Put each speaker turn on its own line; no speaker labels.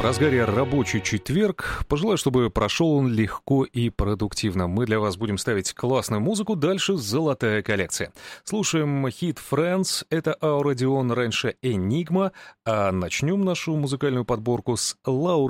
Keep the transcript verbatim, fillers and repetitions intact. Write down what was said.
разгаре рабочий четверг. Пожелаю, чтобы прошел он легко и продуктивно. Мы для вас будем ставить классную музыку. Дальше золотая коллекция. Слушаем хит Friends. Это Aura Dion, раньше Enigma. А начнем нашу музыкальную подборку с Лауры